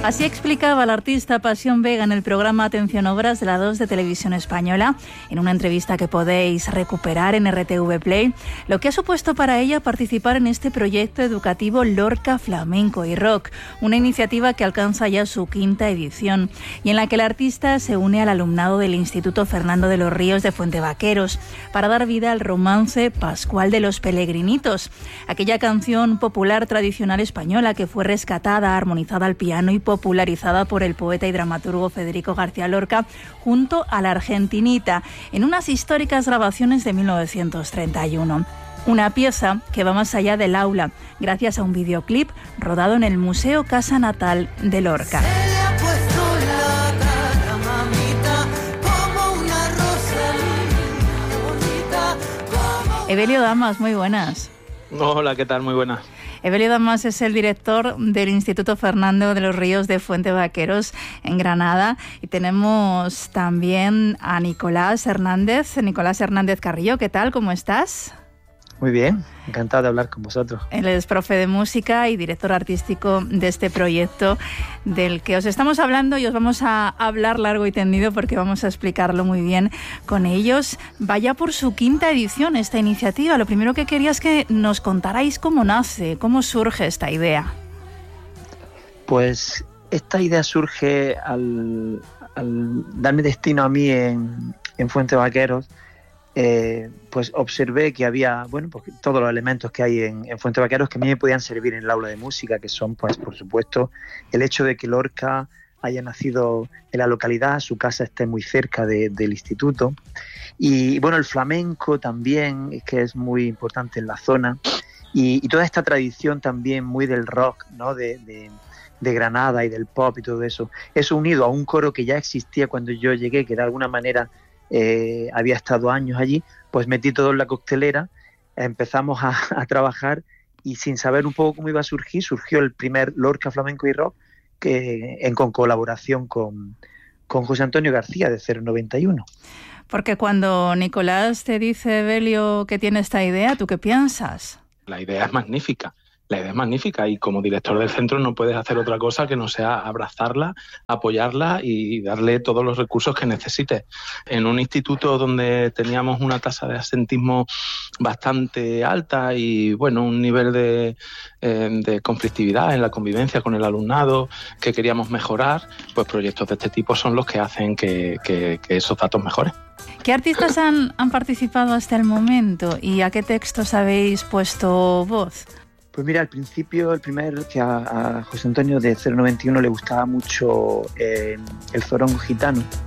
Así explicaba el artista Pasión Vega en el programa Atención Obras de la 2 de Televisión Española, en una entrevista que podéis recuperar en RTV Play, lo que ha supuesto para ella participar en este proyecto educativo Lorca Flamenco y Rock, una iniciativa que alcanza ya su 5ª edición y en la que el artista se une al alumnado del Instituto Fernando de los Ríos de Fuentevaqueros para dar vida al romance Pascual de los Pelegrinitos, aquella canción popular tradicional española que fue rescatada, armonizada al piano y popularizada por el poeta y dramaturgo Federico García Lorca junto a la argentinita en unas históricas grabaciones de 1931. Una pieza que va más allá del aula, gracias a un videoclip rodado en el Museo Casa Natal de Lorca. Evelio Damas, muy buenas. Hola, ¿qué tal? Muy buenas. Evelio Damas es el director del Instituto Fernando de los Ríos de Fuentevaqueros en Granada y tenemos también a Nicolás Hernández Carrillo. ¿Qué tal? ¿Cómo estás? Muy bien, encantado de hablar con vosotros. Él es profe de música y director artístico de este proyecto del que os estamos hablando y os vamos a hablar largo y tendido porque vamos a explicarlo muy bien con ellos. Vaya por su 5ª edición esta iniciativa. Lo primero que quería es que nos contarais cómo nace, cómo surge esta idea. Pues esta idea surge al darme destino a mí en Fuentevaqueros. Pues observé que había, pues todos los elementos que hay en Fuentevaqueros que a mí me podían servir en el aula de música, que son, pues por supuesto, el hecho de que Lorca haya nacido en la localidad, su casa esté muy cerca del instituto, y bueno, el flamenco también, que es muy importante en la zona, y toda esta tradición también muy del rock, ¿no? de Granada y del pop y todo eso unido a un coro que ya existía cuando yo llegué, que de alguna manera había estado años allí, pues metí todo en la coctelera, empezamos a trabajar y sin saber un poco cómo iba a surgió el primer Lorca Flamenco y Rock con colaboración con José Antonio García de 091. Porque cuando Nicolás te dice, Evelio, que tiene esta idea, ¿tú qué piensas? La idea es magnífica. La idea es magnífica y como director del centro no puedes hacer otra cosa que no sea abrazarla, apoyarla y darle todos los recursos que necesite. En un instituto donde teníamos una tasa de absentismo bastante alta y bueno, un nivel de conflictividad en la convivencia con el alumnado que queríamos mejorar, pues proyectos de este tipo son los que hacen que esos datos mejoren. ¿Qué artistas han participado hasta el momento y a qué textos habéis puesto voz? Pues mira, al principio, que a José Antonio de 091 le gustaba mucho el zorongo gitano,